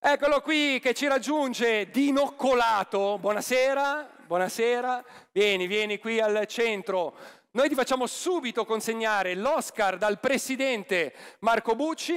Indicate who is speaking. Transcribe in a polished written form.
Speaker 1: Eccolo qui che ci raggiunge dinoccolato. Buonasera, buonasera. Vieni qui al centro. Noi ti facciamo subito consegnare l'Oscar dal presidente Marco Bucci.